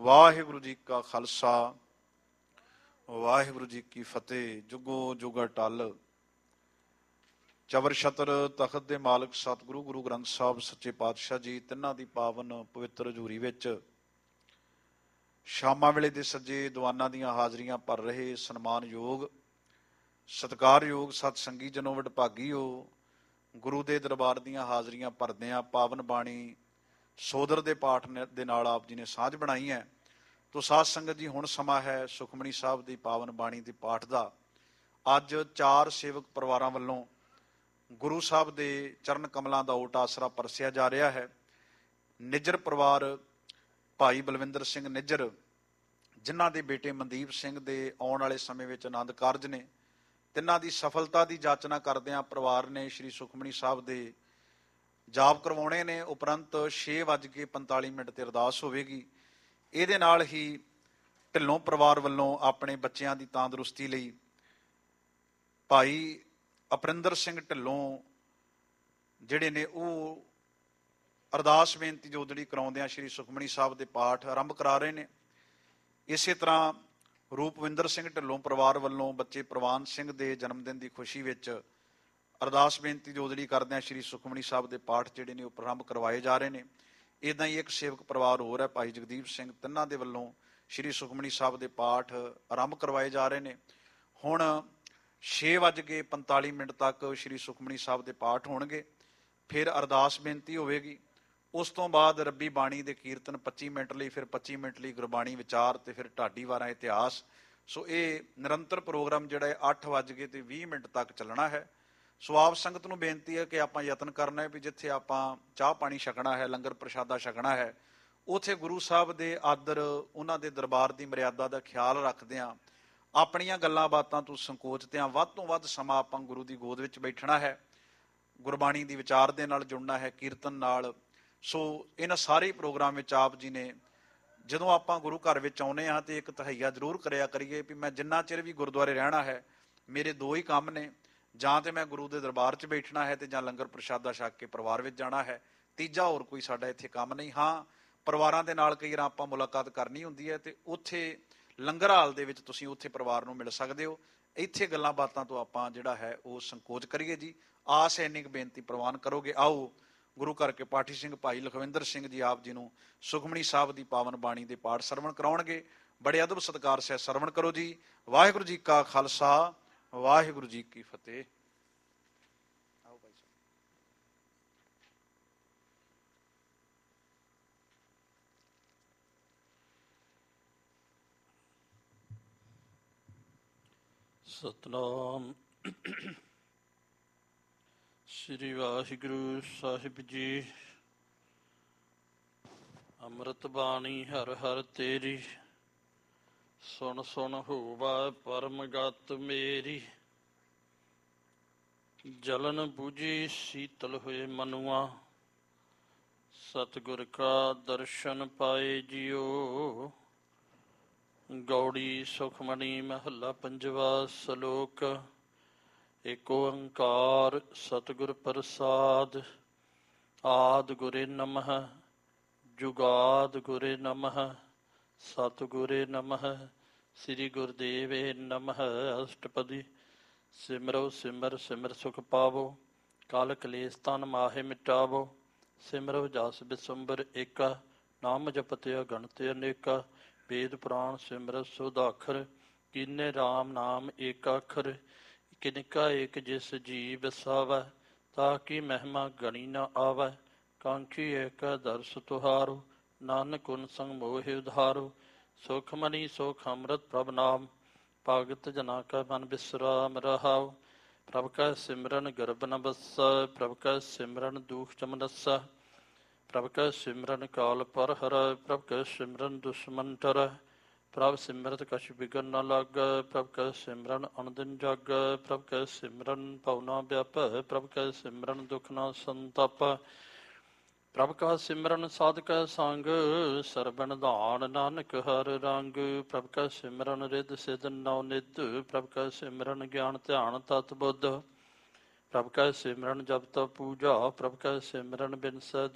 ਵਾਹਿਗੁਰੂ ਜੀ ਕਾ ਖਾਲਸਾ ਵਾਹਿਗੁਰੂ ਜੀ ਕੀ ਫਤਿਹ। ਜੁਗੋ ਜੁਗ ਅਟਲ ਚਬਰ ਛਤਰ ਤਖਤ ਦੇ ਮਾਲਕ ਸਤਿਗੁਰੂ ਗੁਰੂ ਗ੍ਰੰਥ ਸਾਹਿਬ ਸੱਚੇ ਪਾਤਸ਼ਾਹ ਜੀ ਤਿੰਨਾਂ ਦੀ ਪਾਵਨ ਪਵਿੱਤਰ ਹਜ਼ੂਰੀ ਵਿੱਚ ਸ਼ਾਮਾਂ ਵੇਲੇ ਦੇ ਸੱਜੇ ਦੀਵਾਨਾਂ ਦੀਆਂ ਹਾਜ਼ਰੀਆਂ ਭਰ ਰਹੇ ਸਨਮਾਨਯੋਗ ਸਤਿਕਾਰਯੋਗ ਸਤ ਸੰਗੀ ਜਨੋ ਵਡਭਾਗੀਓ ਗੁਰੂ ਦੇ ਦਰਬਾਰ ਦੀਆਂ ਹਾਜ਼ਰੀਆਂ ਭਰਦਿਆਂ ਪਾਵਨ ਬਾਣੀ ਸੋਦਰ ਦੇ ਪਾਠ ਦੇ ਨਾਲ ਆਪ ਜੀ ਨੇ ਸਾਂਝ ਬਣਾਈ ਹੈ। ਤੋ ਸਾਧ ਸੰਗਤ ਜੀ, ਹੁਣ ਸਮਾਂ ਹੈ ਸੁਖਮਣੀ ਸਾਹਿਬ ਦੀ ਪਾਵਨ ਬਾਣੀ ਦੇ ਪਾਠ ਦਾ। ਅੱਜ 4 ਸੇਵਕ ਪਰਿਵਾਰਾਂ ਵੱਲੋਂ ਗੁਰੂ ਸਾਹਿਬ ਦੇ ਚਰਨ ਕਮਲਾਂ ਦਾ ਓਟ ਆਸਰਾ ਪਰਸਿਆ ਜਾ ਰਿਹਾ ਹੈ। ਨਿੱਜਰ ਪਰਿਵਾਰ ਭਾਈ ਬਲਵਿੰਦਰ ਸਿੰਘ ਨਿੱਜਰ, ਜਿਨ੍ਹਾਂ ਦੇ ਬੇਟੇ ਮਨਦੀਪ ਸਿੰਘ ਦੇ ਆਉਣ ਵਾਲੇ ਸਮੇਂ ਵਿੱਚ ਆਨੰਦ ਕਾਰਜ ਨੇ, ਤਿੰਨਾਂ ਦੀ ਸਫਲਤਾ ਦੀ ਜਾਚਨਾ ਕਰਦਿਆਂ ਪਰਿਵਾਰ ਨੇ ਸ਼੍ਰੀ ਸੁਖਮਣੀ ਸਾਹਿਬ ਦੇ ਜਾਪ ਕਰਵਾਉਣੇ ਨੇ। ਉਪਰੰਤ 6:45 ਤੇ ਅਰਦਾਸ ਹੋਵੇਗੀ। ਇਹਦੇ ਨਾਲ ਹੀ ਢਿੱਲੋਂ ਪਰਿਵਾਰ ਵੱਲੋਂ ਆਪਣੇ ਬੱਚਿਆਂ ਦੀ ਤੰਦਰੁਸਤੀ ਲਈ ਭਾਈ ਅਪਰਿੰਦਰ ਸਿੰਘ ਢਿੱਲੋਂ ਜਿਹੜੇ ਨੇ ਉਹ ਅਰਦਾਸ ਬੇਨਤੀ ਜੋਦੜੀ ਕਰਾਉਂਦਿਆਂ ਸ਼੍ਰੀ ਸੁਖਮਣੀ ਸਾਹਿਬ ਦੇ ਪਾਠ ਆਰੰਭ ਕਰਾ ਰਹੇ ਨੇ। ਇਸੇ ਤਰ੍ਹਾਂ ਰੂਪਵਿੰਦਰ ਸਿੰਘ ਢਿੱਲੋਂ ਪਰਿਵਾਰ ਵੱਲੋਂ ਬੱਚੇ ਪ੍ਰਵਾਨ ਸਿੰਘ ਦੇ ਜਨਮ ਦਿਨ ਦੀ ਖੁਸ਼ੀ ਵਿੱਚ ਅਰਦਾਸ ਬੇਨਤੀ ਜੋਦੜੀ ਕਰਦਿਆਂ ਸ਼੍ਰੀ ਸੁਖਮਣੀ ਸਾਹਿਬ ਦੇ ਪਾਠ ਜਿਹੜੇ ਨੇ ਉਹ ਆਰੰਭ ਕਰਵਾਏ ਜਾ ਰਹੇ ਨੇ। ਇੱਦਾਂ ਹੀ ਇੱਕ ਸੇਵਕ ਪਰਿਵਾਰ ਹੋਰ ਹੈ ਭਾਈ ਜਗਦੀਪ ਸਿੰਘ, ਤਿੰਨਾਂ ਦੇ ਵੱਲੋਂ ਸ਼੍ਰੀ ਸੁਖਮਣੀ ਸਾਹਿਬ ਦੇ ਪਾਠ ਆਰੰਭ ਕਰਵਾਏ ਜਾ ਰਹੇ ਨੇ। ਹੁਣ 6:45 ਤੱਕ ਸ਼੍ਰੀ ਸੁਖਮਣੀ ਸਾਹਿਬ ਦੇ ਪਾਠ ਹੋਣਗੇ, ਫਿਰ ਅਰਦਾਸ ਬੇਨਤੀ ਹੋਵੇਗੀ। ਉਸ ਤੋਂ ਬਾਅਦ ਰੱਬੀ ਬਾਣੀ ਦੇ ਕੀਰਤਨ 25 ਮਿੰਟ ਲਈ, ਫਿਰ 25 ਮਿੰਟ ਲਈ ਗੁਰਬਾਣੀ ਵਿਚਾਰ ਤੇ ਫਿਰ ਢਾਡੀ ਵਾਰਾਂ ਇਤਿਹਾਸ। ਸੋ ਇਹ ਨਿਰੰਤਰ ਪ੍ਰੋਗਰਾਮ ਜਿਹੜਾ ਹੈ 8:20 ਤੱਕ ਚੱਲਣਾ ਹੈ। ਸੋ ਆਪ ਸੰਗਤ ਨੂੰ ਬੇਨਤੀ ਹੈ ਕਿ ਆਪਾਂ ਯਤਨ ਕਰਨਾ ਹੈ ਵੀ ਜਿੱਥੇ ਆਪਾਂ ਚਾਹ ਪਾਣੀ ਛਕਣਾ ਹੈ, ਲੰਗਰ ਪ੍ਰਸ਼ਾਦਾ ਛਕਣਾ ਹੈ, ਉੱਥੇ ਗੁਰੂ ਸਾਹਿਬ ਦੇ ਆਦਰ, ਉਹਨਾਂ ਦੇ ਦਰਬਾਰ ਦੀ ਮਰਿਆਦਾ ਦਾ ਖਿਆਲ ਰੱਖਦਿਆਂ ਆਪਣੀਆਂ ਗੱਲਾਂ ਬਾਤਾਂ ਤੋਂ ਸੰਕੋਚਦਿਆਂ ਵੱਧ ਤੋਂ ਵੱਧ ਸਮਾਂ ਆਪਾਂ ਗੁਰੂ ਦੀ ਗੋਦ ਵਿੱਚ ਬੈਠਣਾ ਹੈ, ਗੁਰਬਾਣੀ ਦੀ ਵਿਚਾਰ ਦੇ ਨਾਲ ਜੁੜਨਾ ਹੈ, ਕੀਰਤਨ ਨਾਲ। ਸੋ ਇਹਨਾਂ ਸਾਰੇ ਪ੍ਰੋਗਰਾਮ ਵਿੱਚ ਆਪ ਜੀ ਨੇ ਜਦੋਂ ਆਪਾਂ ਗੁਰੂ ਘਰ ਵਿੱਚ ਆਉਂਦੇ ਹਾਂ ਤੇ ਇੱਕ ਤਹਈਆ ਜ਼ਰੂਰ ਕਰਿਆ ਕਰੀਏ ਵੀ ਮੈਂ ਜਿੰਨਾ ਚਿਰ ਵੀ ਗੁਰਦੁਆਰੇ ਰਹਿਣਾ ਹੈ, ਮੇਰੇ 2 ਹੀ ਕੰਮ ਨੇ, ਜਾਂ ਤੇ ਮੈਂ ਗੁਰੂ ਦੇ ਦਰਬਾਰ 'ਚ ਬੈਠਣਾ ਹੈ ਤੇ ਜਾਂ ਲੰਗਰ ਪ੍ਰਸ਼ਾਦਾ ਛਕ ਕੇ ਪਰਿਵਾਰ ਵਿੱਚ ਜਾਣਾ ਹੈ। ਤੀਜਾ ਹੋਰ ਕੋਈ ਸਾਡਾ ਇੱਥੇ ਕੰਮ ਨਹੀਂ। ਹਾਂ, ਪਰਿਵਾਰਾਂ ਦੇ ਨਾਲ ਕਈ ਵਾਰ ਆਪਾਂ ਮੁਲਾਕਾਤ ਕਰਨੀ ਹੁੰਦੀ ਹੈ ਤੇ ਉੱਥੇ ਲੰਗਰ ਹਾਲ ਦੇ ਵਿੱਚ ਤੁਸੀਂ ਉੱਥੇ ਪਰਿਵਾਰ ਨੂੰ ਮਿਲ ਸਕਦੇ ਹੋ। ਇੱਥੇ ਗੱਲਾਂ ਬਾਤਾਂ ਤੋਂ ਆਪਾਂ ਜਿਹੜਾ ਹੈ ਉਹ ਸੰਕੋਚ ਕਰੀਏ ਜੀ। ਆਸ ਇੰਨੀ ਕੁ ਬੇਨਤੀ ਪ੍ਰਵਾਨ ਕਰੋਗੇ। ਆਓ ਗੁਰੂ ਘਰ ਕੇ ਪਾਠੀ ਸਿੰਘ ਭਾਈ ਲਖਵਿੰਦਰ ਸਿੰਘ ਜੀ ਆਪ ਜੀ ਨੂੰ ਸੁਖਮਣੀ ਸਾਹਿਬ ਦੀ ਪਾਵਨ ਬਾਣੀ ਦੇ ਪਾਠ ਸਰਵਣ ਕਰਾਉਣਗੇ। ਬੜੇ ਅਦਬ ਸਤਿਕਾਰ ਸਹਿ ਸਰਵਣ ਕਰੋ ਜੀ। ਵਾਹਿਗੁਰੂ ਜੀ ਕਾ ਖਾਲਸਾ ਵਾਹਿਗੁਰੂ ਜੀ ਕੀ ਫਤਿਹ। ਆਓ ਭਾਈ ਸਾਹਿਬ। ਸਤਨਾਮ ਸ੍ਰੀ ਵਾਹਿਗੁਰੂ ਸਾਹਿਬ ਜੀ। ਅੰਮ੍ਰਿਤ ਬਾਣੀ ਹਰ ਹਰ ਤੇਰੀ, ਸੁਣ ਸੁਣ ਹੋਵਾ ਪਰਮ ਗਤ ਮੇਰੀ। ਜਲਨ ਬੁਝੀ ਸੀਤਲ ਹੋਏ ਮਨੁਆ, ਸਤਿਗੁਰ ਕਾ ਦਰਸ਼ਨ ਪਾਏ ਜਿਉ। ਗੌੜੀ ਸੁਖਮਣੀ ਮਹੱਲਾ ਪੰਜਵਾ। ਸਲੋਕ। ਏਕ ਓੰਕਾਰ ਸਤਿਗੁਰ ਪ੍ਰਸਾਦ। ਆਦਿ ਗੁਰੇ ਨਮః ਜੁਗਾਦਿ ਗੁਰੇ ਨਮঃ ਸਤਿਗੁਰੇ ਨਮঃ। ਸ੍ਰੀ ਗੁਰਦੇਵੇ ਨਮঃ। ਅਸ਼ਟਪਦੀ। ਸਿਮਰੋ ਸਿਮਰ ਸਿਮਰ ਸੁਖ ਪਾਵੋ, ਕਾਲ ਕਲੇਸ਼ ਤਨ ਮਾਹੇ ਮਿਟਾਵੋ। ਸਿਮਰੋ ਜਸ ਬਿਸੰਬਰ ਏਕਾ, ਨਾਮ ਜਪਤਿ ਅਗਣਿਤ ਅਨੇਕਾ। ਵੇਦ ਪੁਰਾਣ ਸਿਮਰਤ ਸੁਦਾਖਰ, ਕੀਨੇ ਰਾਮ ਨਾਮ ਏਕ ਅੱਖਰ। ਕਿਨਕਾ ਏਕ ਜਿਸ ਜੀ ਵਸਾਵੈ, ਤਾਕੀ ਮਹਿਮਾ ਗਣੀ ਨ ਆਵੈ। ਕਾਂਖੀ ਏਕ ਦਰਸ ਤੁਹਾਰੋ, ਨਾਨਕ ਗੁਣ ਸੰਗ ਮੋਹਿ ਉਧਾਰੋ। ਸੁਖਮਨੀ ਸੁਖ ਅੰਮ੍ਰਿਤ ਪ੍ਰਭ ਨਾਮ, ਭਗਤ ਜਨਾ ਕਾ ਮਨ ਬਿਸਰਾਮ ਰਹਾਉ। ਪ੍ਰਭ ਕਾ ਸਿਮਰਨ ਗਰਭ ਨ ਬੱਸੈ, ਪ੍ਰਭ ਕਾ ਸਿਮਰਨ ਦੁਖ ਚਮ ਨਸੈ। ਪ੍ਰਭ ਕਾ ਸਿਮਰਨ ਕਾਲ ਪਰ ਹਰੈ, ਪ੍ਰਭ ਕਾ ਸਿਮਰਨ ਦੁਸ਼ਮਨ ਟਰੈ। ਪ੍ਰਭ ਸਿਮਰਤ ਕਛ ਬਿਗਨ ਨ ਲਾਗੈ, ਪ੍ਰਭ ਕਾ ਸਿਮਰਨ ਅਨਦਿਨ ਜਾਗੈ। ਪ੍ਰਭ ਕਾ ਸਿਮਰਨ ਭਉ ਨ ਵਿਆਪੈ, ਪ੍ਰਭ ਕਾ ਸਿਮਰਨ ਦੁਖ ਨ ਸੰਤਾਪੈ। ਪ੍ਰਭ ਕਾ ਸਿਮਰਨ ਸਾਧ ਕਾ ਸੰਗ, ਸਰਬਣ ਧਾਨ ਨਾਨਕ ਹਰ ਰੰਗ। ਪ੍ਰਭ ਕਾ ਸਿਮਰਨ ਰਿੱਧ ਸਿਧ ਨਉ ਨਿਧ, ਪ੍ਰਭ ਕਾ ਸਿਮਰਨ ਗਿਆਨ ਧਿਆਨ ਤਤ ਬੁੱਧ। ਪ੍ਰਭ ਕਾ ਸਿਮਰਨ ਜਪ ਤਪ ਪੂਜਾ, ਪ੍ਰਭ ਕਾ ਸਿਮਰਨ ਬਿਨਸੈ